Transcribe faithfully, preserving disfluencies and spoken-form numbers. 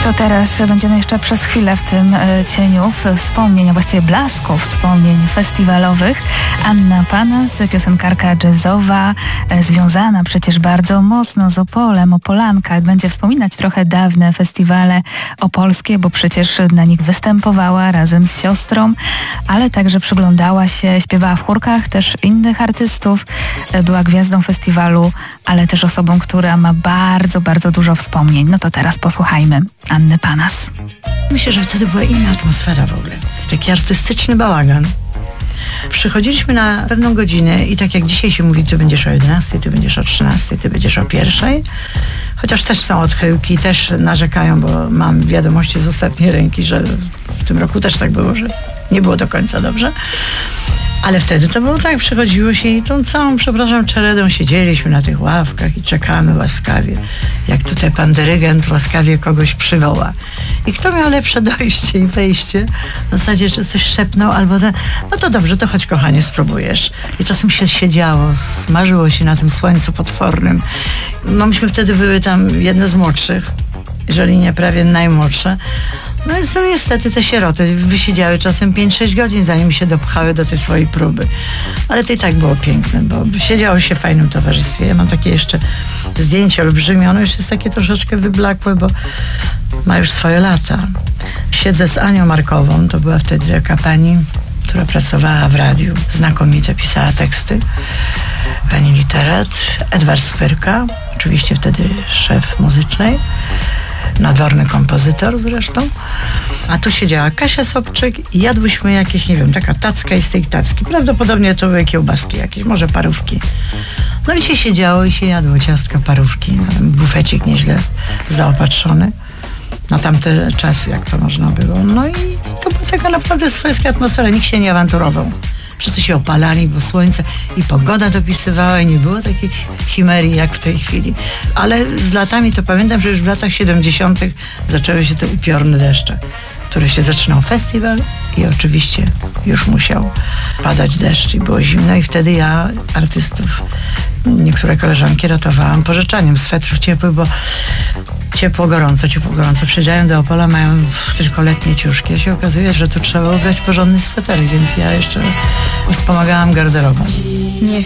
To teraz będziemy jeszcze przez chwilę w tym cieniu wspomnień, a właściwie blasku wspomnień festiwalowych. Anna Panas, piosenkarka jazzowa, związana przecież bardzo mocno z Opolem, Opolanka. Będzie wspominać trochę dawne festiwale opolskie, bo przecież na nich występowała razem z siostrą, ale także przyglądała się, śpiewała w chórkach też innych artystów. Była gwiazdą festiwalu, ale też osobą, która ma bardzo, bardzo dużo wspomnień. No to teraz posłuchajmy Anny Panas. Myślę, że wtedy była inna atmosfera w ogóle. Taki artystyczny bałagan. Przychodziliśmy na pewną godzinę i tak jak dzisiaj się mówi, ty będziesz o jedenastej, ty będziesz o trzynastej, ty będziesz o pierwszej. Chociaż też są odchyłki, też narzekają, bo mam wiadomości z ostatniej ręki, że w tym roku też tak było, że nie było do końca dobrze. Ale wtedy to było tak, przychodziło się i tą całą, przepraszam, czeredą siedzieliśmy na tych ławkach i czekamy łaskawie, jak tutaj pan dyrygent łaskawie kogoś przywoła. I kto miał lepsze dojście i wejście, w zasadzie, że coś szepnął albo ten, no to dobrze, to chodź kochanie, spróbujesz. I czasem się siedziało, smażyło się na tym słońcu potwornym. No myśmy wtedy były tam jedne z młodszych, jeżeli nie prawie najmłodsze. No i są niestety te sieroty wysiedziały czasem pięć sześć godzin, zanim się dopchały do tej swojej próby. Ale to i tak było piękne, bo siedziało się w fajnym towarzystwie. Ja mam takie jeszcze zdjęcie olbrzymie, ono już jest takie troszeczkę wyblakłe, bo ma już swoje lata. Siedzę z Anią Markową, to była wtedy taka pani, która pracowała w radiu, znakomicie pisała teksty. Pani literat, Edward Spyrka, oczywiście wtedy szef muzycznej. Nadworny kompozytor zresztą. A tu siedziała Kasia Sobczyk i jadłyśmy jakieś, nie wiem, taka tacka i z tej tacki. Prawdopodobnie to były kiełbaski jakieś, może parówki. No i się siedziało i się jadło ciastka, parówki. Bufecik nieźle zaopatrzony. Na tamte czasy, jak to można było. No i to była taka naprawdę swojska atmosfera. Nikt się nie awanturował. Wszyscy się opalali, bo słońce i pogoda dopisywała i nie było takiej chimerii jak w tej chwili. Ale z latami to pamiętam, że już w latach siedemdziesiątych zaczęły się te upiorne deszcze, które się zaczynał festiwal i oczywiście już musiał padać deszcz i było zimno i wtedy ja artystów, niektóre koleżanki ratowałam pożyczaniem swetrów ciepłych, bo ciepło, gorąco, ciepło, gorąco. Przyjeżdżają do Opola, mają tylko letnie ciuszki. A się okazuje, że tu trzeba ubrać porządny sweterek, więc ja jeszcze wspomagałam garderobą. Niech